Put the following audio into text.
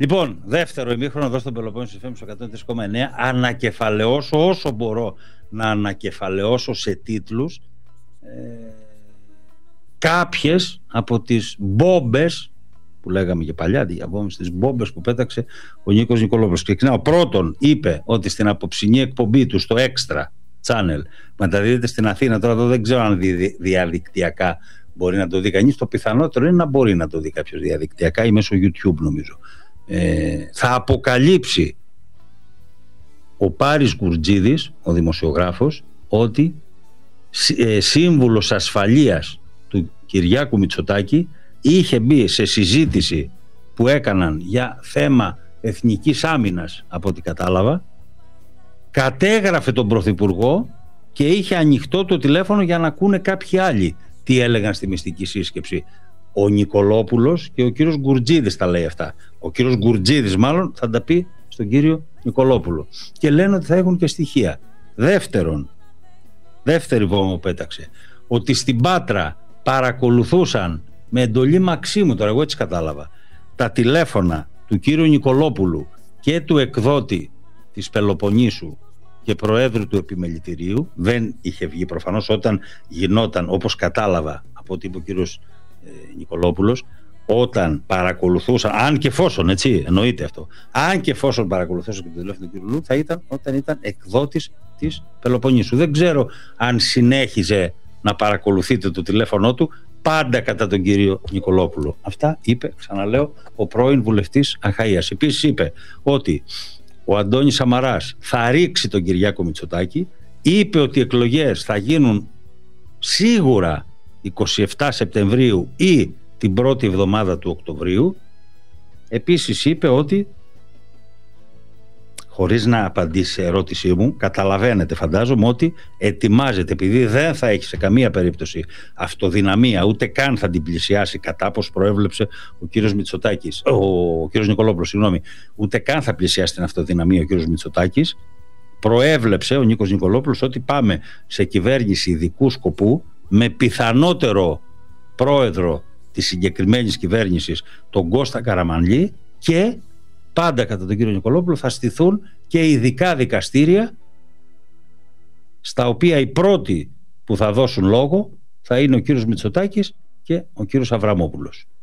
Λοιπόν, δεύτερο ημίχρονο εδώ στον Πελοπόννησο FM στο 103,9. Ανακεφαλαιώσω όσο μπορώ να ανακεφαλαιώσω σε τίτλους κάποιες από τις μπόμπες που λέγαμε και παλιά, τις μπόμπες που πέταξε ο Νίκος Νικολόπουλος. Ξεκινάω. Πρώτον, είπε ότι στην απόψινή εκπομπή του στο Extra Channel, μεταδίδεται στην Αθήνα, τώρα εδώ δεν ξέρω αν διαδικτυακά μπορεί να το δει κανείς. Το πιθανότερο είναι να μπορεί να το δει κάποιος διαδικτυακά ή μέσω YouTube, νομίζω. Θα αποκαλύψει ο Πάρης Γκουρτζίδης, ο δημοσιογράφος, ότι σύμβουλος ασφαλείας του Κυριάκου Μητσοτάκη είχε μπει σε συζήτηση που έκαναν για θέμα εθνικής άμυνας, από ό,τι κατάλαβα, κατέγραφε τον Πρωθυπουργό και είχε ανοιχτό το τηλέφωνο για να ακούνε κάποιοι άλλοι τι έλεγαν στη μυστική σύσκεψη. Ο Νικολόπουλος και ο κύριος Γκουρτζίδης τα λέει αυτά. Ο κύριος Γκουρτζίδης μάλλον θα τα πει στον κύριο Νικολόπουλο. Και λένε ότι θα έχουν και στοιχεία. Δεύτερη βόμβα πέταξε, ότι στην Πάτρα παρακολουθούσαν με εντολή Μαξίμου, τώρα εγώ έτσι κατάλαβα, τα τηλέφωνα του κύριου Νικολόπουλου και του εκδότη της Πελοποννήσου και προέδρου του επιμελητηρίου. Δεν είχε βγει προφανώς όταν γινόταν, όπως κατάλαβα από ό,τι είπε ο κύριος Νικολόπουλος, όταν παρακολουθούσαν, αν και εφόσον, έτσι εννοείται αυτό, αν και εφόσον παρακολουθούσαν και το τηλέφωνο του κύριου Λου, θα ήταν όταν ήταν εκδότης της Πελοποννήσου. Δεν ξέρω αν συνέχιζε να παρακολουθείτε το τηλέφωνο του πάντα κατά τον κύριο Νικολόπουλο. Αυτά είπε, ξαναλέω, ο πρώην βουλευτής Αχαΐας. Επίσης είπε ότι ο Αντώνης Σαμαράς θα ρίξει τον Κυριάκο Μητσοτάκη. Είπε ότι οι εκλογές θα γίνουν σίγουρα 27 Σεπτεμβρίου ή την πρώτη εβδομάδα του Οκτωβρίου. Επίσης είπε ότι, χωρίς να απαντήσει σε ερώτησή μου, καταλαβαίνετε φαντάζομαι ότι ετοιμάζεται, επειδή δεν θα έχει σε καμία περίπτωση αυτοδυναμία, ούτε καν θα την πλησιάσει κατά πως προέβλεψε ο κύριος Μητσοτάκης, ο κύριος Νικολόπουλος, συγγνώμη, ούτε καν θα πλησιάσει την αυτοδυναμία ο κύριος Μητσοτάκης. Προέβλεψε ο Νίκος Νικολόπουλος ότι πάμε σε κυβέρνηση ειδικού σκοπού με πιθανότερο πρόεδρο της συγκεκριμένης κυβέρνησης τον Κώστα Καραμανλή, και πάντα κατά τον κύριο Νικολόπουλο θα στηθούν και ειδικά δικαστήρια, στα οποία οι πρώτοι που θα δώσουν λόγο θα είναι ο κύριος Μητσοτάκης και ο κύριος Αβραμόπουλος.